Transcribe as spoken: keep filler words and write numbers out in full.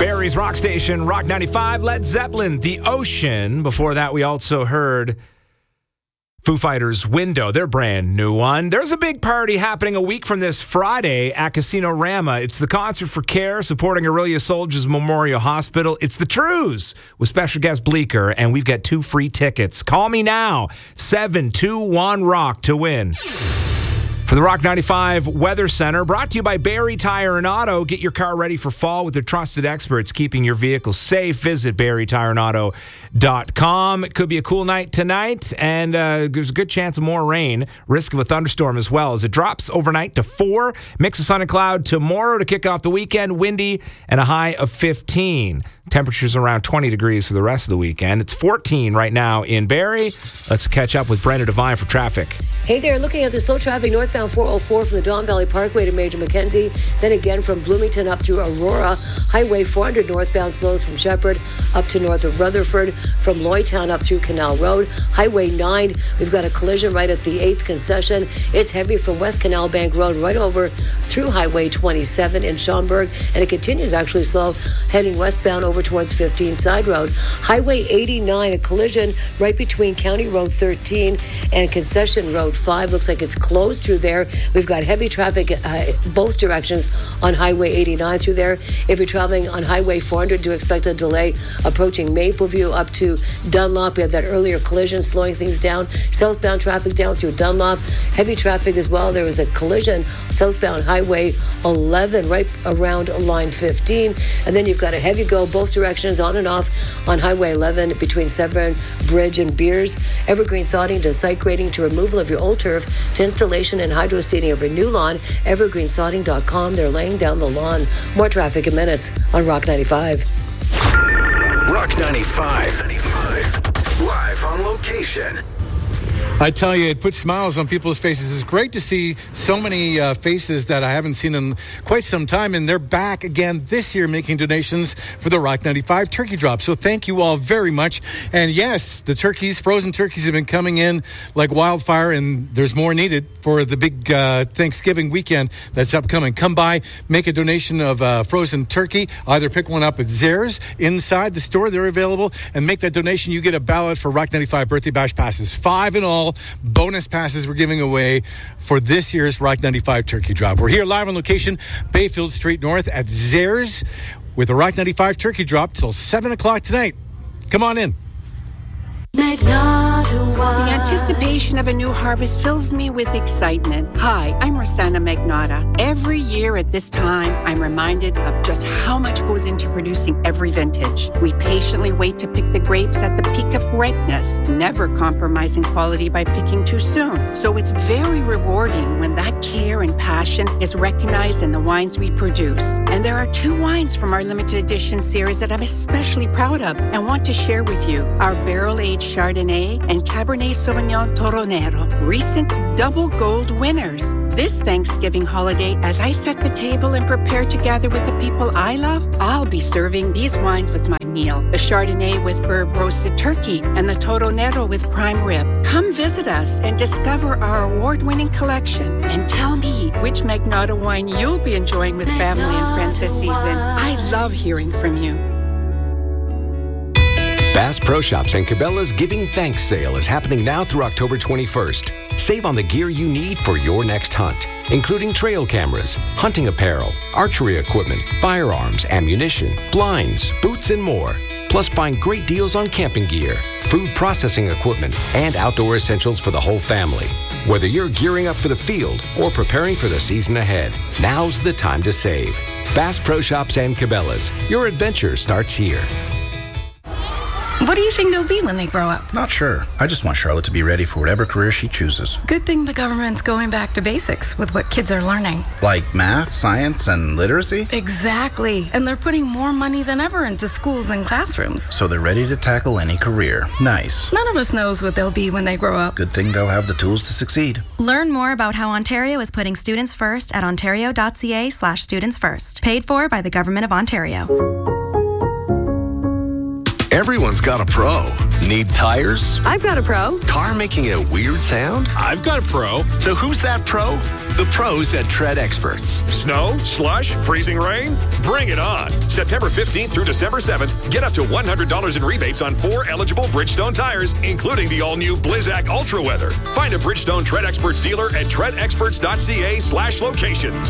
Barrie's rock station, Rock ninety-five, Led Zeppelin, The Ocean. Before that, we also heard Foo Fighters' Window, their brand new one. There's a big party happening a week from this Friday at Casino Rama. It's the Concert for Care supporting Aurelia Soldiers Memorial Hospital. It's the Trews with special guest Bleecker, and we've got two free tickets. Call me now, seven two one rock to win. For the Rock ninety-five Weather Center, brought to you by Barrie Tire and Auto. Get your car ready for fall with their trusted experts, keeping your vehicle safe. Visit barrie tire and auto dot com. It could be a cool night tonight, and uh, there's a good chance of more rain. Risk of a thunderstorm as well, as it drops overnight to four. Mix of sun and cloud tomorrow to kick off the weekend. Windy and a high of fifteen. Temperatures around twenty degrees for the rest of the weekend. It's fourteen right now in Barrie. Let's catch up with Brenda Devine for traffic. Hey there, looking at the slow traffic northbound four oh four from the Don Valley Parkway to Major Mackenzie, then again from Bloomington up through Aurora. Highway four hundred northbound slows from Shepherd up to north of Rutherford, from Lloydtown up through Canal Road. Highway nine, we've got a collision right at the eighth concession. It's heavy from West Canal Bank Road right over through Highway twenty-seven in Schaumburg, and it continues actually slow heading westbound over towards fifteen Side Road. Highway eighty-nine, a collision right between County Road thirteen and Concession Road five. Looks like it's closed through there. We've got heavy traffic uh, both directions on Highway eighty-nine through there. If you're traveling on Highway four hundred, do expect a delay approaching Mapleview up to Dunlop. We had that earlier collision slowing things down. Southbound traffic down through Dunlop. Heavy traffic as well. There was a collision southbound Highway eleven right around line fifteen. And then you've got a heavy go both directions on and off on Highway eleven between Severn Bridge and Beers. Evergreen sodding to site grading to removal of your old turf to installation and hydro seeding of your new lawn. evergreen sodding dot com. They're laying down the lawn. More traffic in minutes on Rock ninety-five. Rock ninety-five. Live on location. I tell you, it puts smiles on people's faces. It's great to see so many uh, faces that I haven't seen in quite some time, and they're back again this year making donations for the Rock ninety-five Turkey Drop. So thank you all very much. And yes, the turkeys, frozen turkeys have been coming in like wildfire, and there's more needed for the big uh, Thanksgiving weekend that's upcoming. Come by, make a donation of uh, frozen turkey. Either pick one up at Zehrs inside the store. They're available. And make that donation. You get a ballot for Rock ninety-five Birthday Bash passes. Five in all. Bonus passes we're giving away for this year's Rock ninety-five Turkey Drop. We're here live on location, Bayfield Street North at Zehrs with the Rock ninety-five Turkey Drop till seven o'clock tonight. Come on in. The anticipation of a new harvest fills me with excitement. Hi, I'm Rosanna Magnotta. Every year at this time, I'm reminded of just how much goes into producing every vintage. We patiently wait to pick the grapes at the peak of ripeness, never compromising quality by picking too soon. So it's very rewarding when that care and passion is recognized in the wines we produce. And there are two wines from our limited edition series that I'm especially proud of and want to share with you. Our barrel-aged Chardonnay and Cabernet Sauvignon Toronero, recent double gold winners. This Thanksgiving holiday, as I set the table and prepare to gather with the people I love, I'll be serving these wines with my meal. The Chardonnay with herb roasted turkey and the Toronero with prime rib. Come visit us and discover our award-winning collection and tell me which Magnotta wine you'll be enjoying with family and friends this season. I love hearing from you. Bass Pro Shops and Cabela's Giving Thanks sale is happening now through October twenty-first. Save on the gear you need for your next hunt, including trail cameras, hunting apparel, archery equipment, firearms, ammunition, blinds, boots, and more. Plus, find great deals on camping gear, food processing equipment, and outdoor essentials for the whole family. Whether you're gearing up for the field or preparing for the season ahead, now's the time to save. Bass Pro Shops and Cabela's. Your adventure starts here. What do you think they'll be when they grow up? Not sure. I just want Charlotte to be ready for whatever career she chooses. Good thing the government's going back to basics with what kids are learning. Like math, science, and literacy? Exactly. And they're putting more money than ever into schools and classrooms. So they're ready to tackle any career. Nice. None of us knows what they'll be when they grow up. Good thing they'll have the tools to succeed. Learn more about how Ontario is putting students first at ontario.ca slash students first. Paid for by the Government of Ontario. Everyone's got a pro. Need tires? I've got a pro. Car making a weird sound? I've got a pro. So who's that pro? The pros at Tread Experts. Snow, slush, freezing rain? Bring it on. September fifteenth through December seventh, get up to one hundred dollars in rebates on four eligible Bridgestone tires, including the all-new Blizzak Ultra Weather. Find a Bridgestone Tread Experts dealer at tread experts dot c a slash locations.